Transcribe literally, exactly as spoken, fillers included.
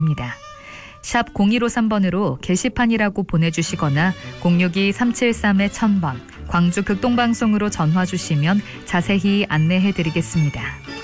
샵 공일오삼 번으로 게시판이라고 보내주시거나 공육이 삼칠삼 천 번 광주 극동방송으로 전화 주시면 자세히 안내해드리겠습니다.